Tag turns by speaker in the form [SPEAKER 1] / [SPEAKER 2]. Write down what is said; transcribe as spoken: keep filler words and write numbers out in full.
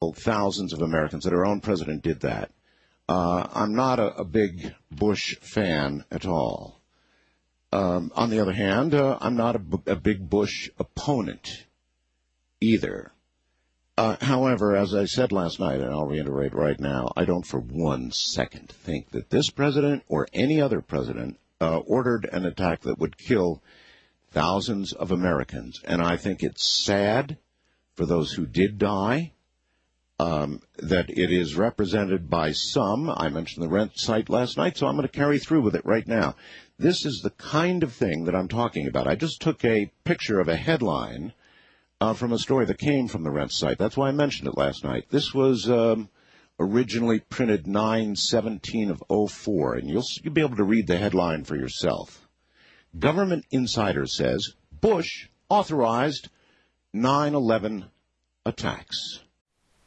[SPEAKER 1] thousands of Americans, that our own president did that. Uh, I'm not a, a big Bush fan at all. Um, on the other hand, uh, I'm not a, a big Bush opponent either. Uh, however, as I said last night, and I'll reiterate right now, I don't for one second think that this president or any other president uh, ordered an attack that would kill thousands of Americans. And I think it's sad for those who did die, um, that it is represented by some. I mentioned the rent site last night, so I'm going to carry through with it right now. This is the kind of thing that I'm talking about. I just took a picture of a headline uh, from a story that came from the rent site. That's why I mentioned it last night. This was um, originally printed nine seventeen of oh four, and you'll, you'll be able to read the headline for yourself. Government insider says Bush authorized nine eleven attacks.